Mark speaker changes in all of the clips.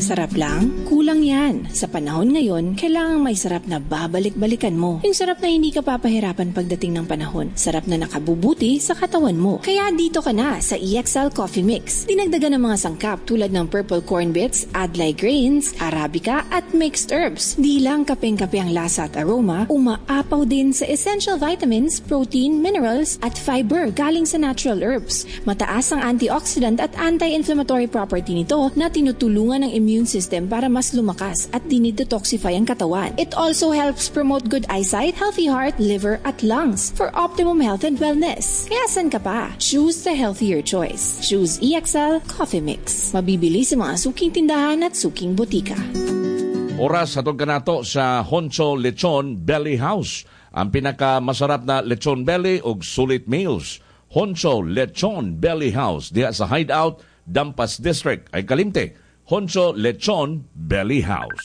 Speaker 1: sarap lang? Kulang yan. Sa panahon ngayon, kailangang may sarap na babalik-balikan mo. Yung sarap na hindi ka papahirapan pagdating ng panahon. Sarap na nakabubuti sa katawan mo. Kaya dito ka na sa EXL Coffee Mix. Dinagdagan ng mga sangkap tulad ng purple corn bits, adlay grains, arabica at mixed herbs. Di lang kapeng-kape ang lasa at aroma, umaapaw din sa essential vitamins, protein, minerals at fiber galing sa natural herbs. Mataas ang antioxidant at anti-inflammatory property nito na tinutulungan ng immune system para mas lumakas at dinidetoxify ang katawan. It also helps promote good eyesight, healthy heart, liver at lungs for optimum health and wellness. Kaya san ka pa? Choose the healthier choice. Choose EXL Coffee Mix. Mabibili sa mga suking tindahan at suking botika.
Speaker 2: Oras hatod ka nato sa Honcho Lechon Belly House. Ang pinakamasarap na lechon belly ug sulit meals. Honcho Lechon Belly House diha sa Hideout, Dampas District ay kalimte. Honcho Lechon Belly House.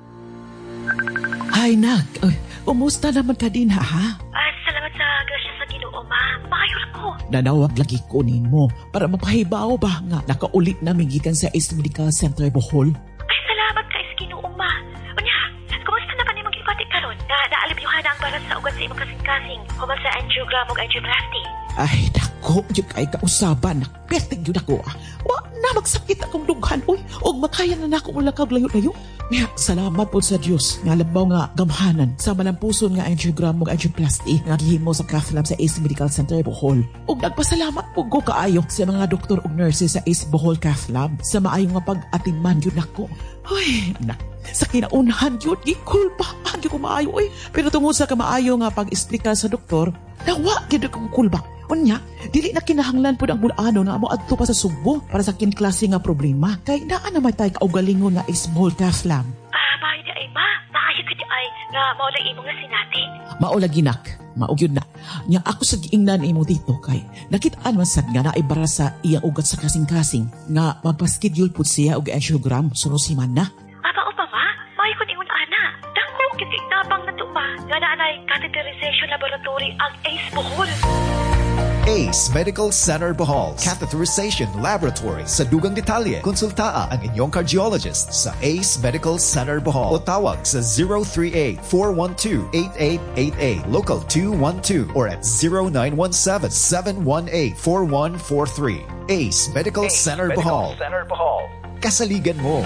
Speaker 3: Hi, Nak. Kumusta naman ka din, ha?
Speaker 4: Salamat sa grasya sa Ginoo, ma. Maayos ko.
Speaker 3: Nanawag lagi kunin mo para mapahibaw ba nga nakaulit na gikan sa Ace Medical Center Bohol.
Speaker 4: Salamat kay sa Ginoo, ma. Unya, kumusta na pa ni mag-ipati karon? Naalibyuhan na ang barat sa ugat sa imong kasing-kasing. Human sa angiogram o angioplasty.
Speaker 3: Ay, dako, yun kay kausaban. Nakperting yun ako. Wa na magsakit akong dughan. Uy, o makaya na ako mula kaglayo-layo. Kaya, salamat po sa Diyos. Nga labaw nga gamhanan sa malampuson nga angiogram o angioplasty nga gihimo sa Cath Lab sa Ace Medical Center Bohol. O nagpasalamat po ko kaayo sa mga doktor o nurses sa Ace Bohol Cath Lab sa maayong nga pag-atingman yun ako. Uy, sa kinaunahan yun, ikulbahan yun ko maayo. Uy, pero tungod sa kamaayo nga pag-explika sa doktor, nawa yun akong kulbak. Unya, dili na kinahanglan po ang bulano nga mo adto pa sa Subo para sa kinklase nga problema. Kay naa naman tayo kaugalingon nga small Cath Lab.
Speaker 4: Bahay di ay ma. Naayo ka di ay nga maulay imo nga sinati.
Speaker 3: Maulagi nak. Maugyod na. Nya ako sa giingnan imo dito kay nakitaan man sad nga naibara sa iyang ugat sa kasing-kasing nga magpa-schedule pud siya og angiogram suno si Mana.
Speaker 4: Mao pa ma? May kun ingon ana. Dako kiti tabang na tupa nga naanay catheterization laboratory ang Ace Bohol.
Speaker 5: Ace Medical Center Bohol Catheterization Laboratory. Sa dugang detalye, konsultaa ang inyong cardiologist sa Ace Medical Center Bohol o tawag sa 038-412-8888, local 212 or at 0917-718-4143. Ace Medical Center Bohol. Kasaligan mo.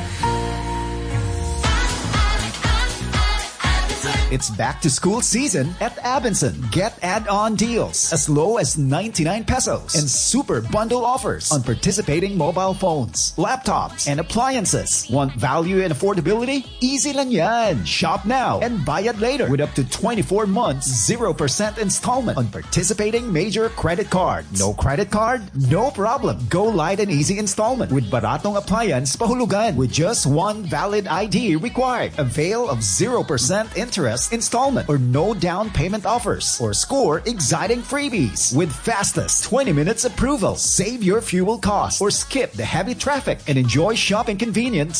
Speaker 5: It's back to school season at Abenson. Get add-on deals as low as 99 pesos and super bundle offers on participating mobile phones, laptops, and appliances. Want value and affordability? Easy lang yan. Shop now and bayad later with up to 24 months 0% installment on participating major credit cards. No credit card? No problem. Go light and easy installment with baratong appliance pahulugan with just one valid ID required. Avail of 0% interest installment or no down payment offers or score exciting freebies with fastest 20 minutes approval. Save your fuel costs or skip the heavy traffic and enjoy shopping convenience